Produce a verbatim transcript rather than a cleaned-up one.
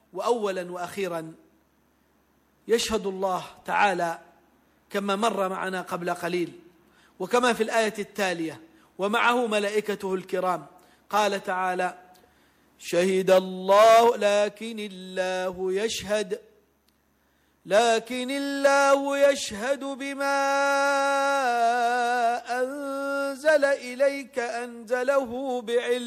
وأولا وأخيرا يشهد الله تعالى كما مر معنا قبل قليل وكما في الآية التالية: ومعه ملائكته الكرام. قال تعالى: شهد الله لكن الله يشهد لكن الله يشهد بما أنزل إليك أنزله بعلم